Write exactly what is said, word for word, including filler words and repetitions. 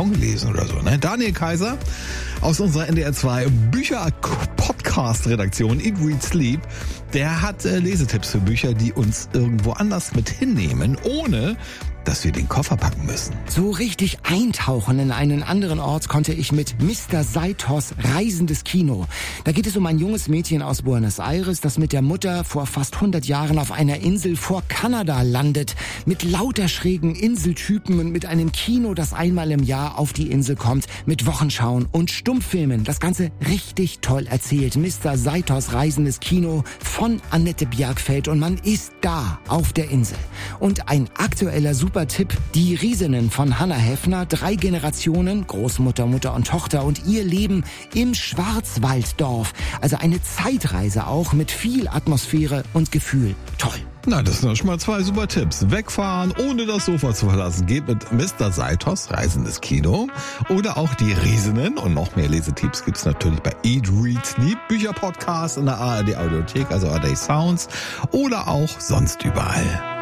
Karton gelesen oder so. Ne? Daniel Kaiser aus unserer N D R zwei Bücher-Podcast-Redaktion Eat, Read, Sleep, der hat äh, Lesetipps für Bücher, die uns irgendwo anders mit hinnehmen, ohne dass wir den Koffer packen müssen. So richtig eintauchen in einen anderen Ort konnte ich mit Mister Saitos Reisendes Kino. Da geht es um ein junges Mädchen aus Buenos Aires, das mit der Mutter vor fast hundert Jahren auf einer Insel vor Kanada landet. Mit lauter schrägen Inseltypen und mit einem Kino, das einmal im Jahr auf die Insel kommt. Mit Wochenschauen und Stummfilmen. Das Ganze richtig toll erzählt. Mister Saitos Reisendes Kino von Annette Bjergfeld. Und man ist da auf der Insel. Und ein aktueller Super Tipp, die Riesinnen von Hannah Heffner, drei Generationen, Großmutter, Mutter und Tochter und ihr Leben im Schwarzwalddorf. Also eine Zeitreise auch mit viel Atmosphäre und Gefühl. Toll. Na, das sind schon mal zwei super Tipps. Wegfahren, ohne das Sofa zu verlassen, geht mit Mister Saitos Reisendes Kino. Oder auch die Riesinnen. Und noch mehr Lesetipps gibt's natürlich bei Eat, Read, Sleep, Bücher-Podcast in der A R D Audiothek, also A R D Sounds. Oder auch sonst überall.